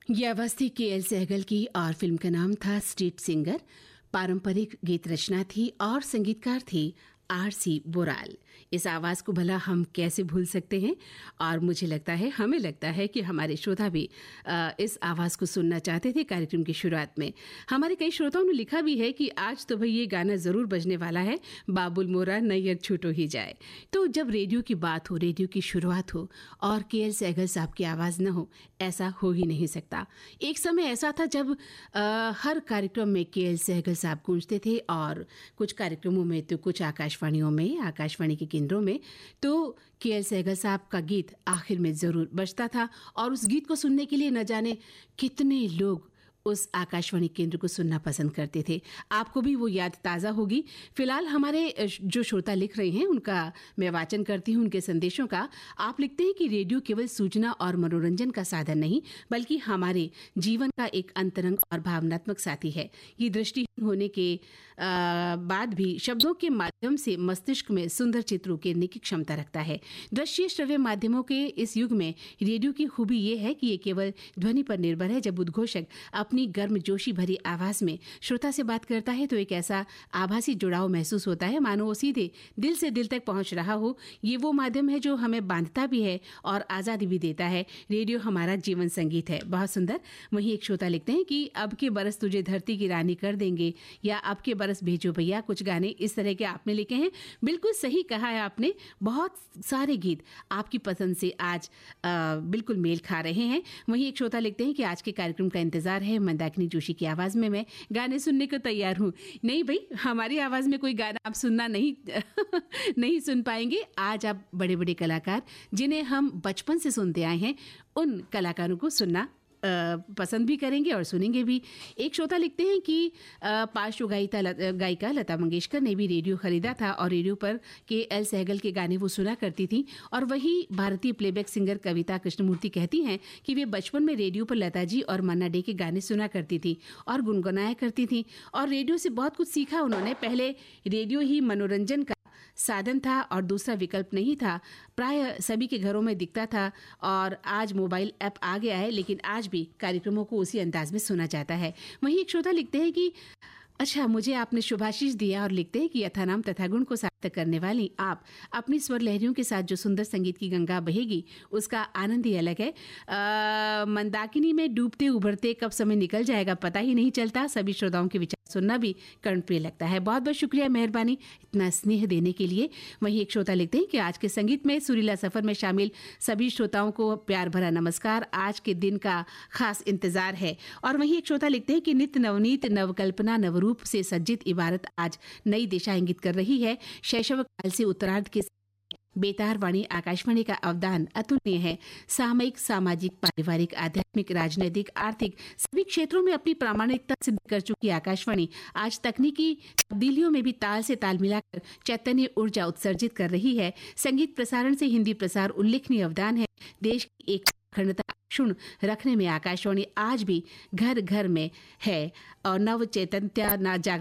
ये आवाज थी के एल सहगल की और फिल्म का नाम था स्ट्रीट सिंगर। पारंपरिक गीत रचना थी और संगीतकार थी आर.सी. बोराल। इस आवाज़ को भला हम कैसे भूल सकते हैं। और मुझे लगता है, हमें लगता है कि हमारे श्रोता भी इस आवाज़ को सुनना चाहते थे। कार्यक्रम की शुरुआत में हमारे कई श्रोताओं ने लिखा भी है कि आज तो भाई ये गाना ज़रूर बजने वाला है, बाबुल मोरा नैयर छूटो ही जाए। तो जब रेडियो की बात हो, रेडियो की शुरुआत हो और के एल सहगल साहब की आवाज़ न हो, ऐसा हो ही नहीं सकता। एक समय ऐसा था जब हर कार्यक्रम में के एल सहगल साहब गूंजते थे और कुछ कार्यक्रमों में तो कुछ आकाशवाणियों में, आकाशवाणी के केंद्रों में तो के एल सहगल साहब का गीत आखिर में ज़रूर बजता था। और उस गीत को सुनने के लिए न जाने कितने लोग उस आकाशवाणी केंद्र को सुनना पसंद करते थे। आपको भी वो याद ताज़ा होगी। फिलहाल हमारे जो श्रोता लिख रहे हैं उनका मैं वाचन करती हूँ, उनके संदेशों का। आप लिखते हैं कि रेडियो केवल सूचना और मनोरंजन का साधन नहीं बल्कि हमारे जीवन का एक अंतरंग और भावनात्मक साथी है। ये दृष्टिहीन होने के बाद भी शब्दों के माध्यम से मस्तिष्क में सुंदर चित्र उकेरने की क्षमता रखता है। दृश्य श्रव्य माध्यमों के इस युग में रेडियो की खूबी ये है कि ये केवल ध्वनि पर निर्भर है। जब उद्घोषक अपनी गर्मजोशी भरी आवाज में श्रोता से बात करता है तो एक ऐसा आभासी जुड़ाव महसूस होता है मानो वो सीधे दिल से दिल तक पहुंच रहा हो। ये वो माध्यम है जो हमें बांधता भी है और आज़ादी भी देता है। रेडियो हमारा जीवन संगीत है। बहुत सुंदर। वहीं एक श्रोता लिखते हैं कि अब के बरस तुझे धरती की रानी कर देंगे या अब के बरस भेजो भैया, कुछ गाने इस तरह के आपने लिखे हैं। बिल्कुल सही कहा है आपने। बहुत सारे गीत आपकी पसंद से आज बिल्कुल मेल खा रहे हैं। वहीं एक श्रोता लिखते हैं कि आज के कार्यक्रम का इंतजार है। मंदाकिनी जोशी की आवाज़ में मैं गाने सुनने को तैयार हूँ। नहीं भाई, हमारी आवाज़ में कोई गाना आप सुनना नहीं सुन पाएंगे। आज आप बड़े बड़े कलाकार जिन्हें हम बचपन से सुनते आए हैं उन कलाकारों को सुनना पसंद भी करेंगे और सुनेंगे भी। एक श्रोता लिखते हैं कि पार्श्व गायिका लता मंगेशकर ने भी रेडियो खरीदा था और रेडियो पर के एल सहगल के गाने वो सुना करती थी। और वही भारतीय प्लेबैक सिंगर कविता कृष्णमूर्ति कहती हैं कि वे बचपन में रेडियो पर लता जी और मन्ना डे के गाने सुना करती थी और गुनगुनाया करती थी और रेडियो से बहुत कुछ सीखा उन्होंने। पहले रेडियो ही मनोरंजन का साधन था और दूसरा विकल्प नहीं था। प्राय सभी के घरों में दिखता था और आज मोबाइल ऐप आ गया है, लेकिन आज भी कार्यक्रमों को उसी अंदाज में सुना जाता है। वहीं एक श्रोता लिखते हैं कि अच्छा, मुझे आपने शुभाशीष दिया और लिखते हैं कि यथानाम तथा गुण को सार्थक करने वाली आप अपनी स्वर लहरियों के साथ जो सुंदर संगीत की गंगा बहेगी उसका आनंद ही अलग है। मंदाकिनी में डूबते उभरते कब समय निकल जाएगा पता ही नहीं चलता। सभी श्रोताओं के विचार सुनना भी कर्णप्रिय लगता है। बहुत बहुत शुक्रिया, मेहरबानी इतना स्नेह देने के लिए। वहीं एक श्रोता लिखते हैं कि आज के संगीत में सुरीला सफर में शामिल सभी श्रोताओं को प्यार भरा नमस्कार। आज के दिन का खास इंतजार है। और वहीं एक श्रोता लिखते हैं कि नित्य नवनीत नवकल्पना नवरूप से सज्जित इबारत आज नई दिशा इंगित कर रही है। शैशव काल से उत्तरार्ध के बेतार वाणी आकाशवाणी का अवदान अतुलनीय है। सामयिक, सामाजिक, पारिवारिक, आध्यात्मिक, राजनीतिक, आर्थिक सभी क्षेत्रों में अपनी प्रामाणिकता सिद्ध कर चुकी आकाशवाणी आज तकनीकी तब्दीलियों में भी ताल से ताल मिलाकर चैतन्य ऊर्जा उत्सर्जित कर रही है। संगीत प्रसारण से हिंदी प्रसार उल्लेखनीय अवदान है। देश की एक अखंडता क्षुण रखने में आकाशवाणी आज भी घर घर में है और नव चैतन्यता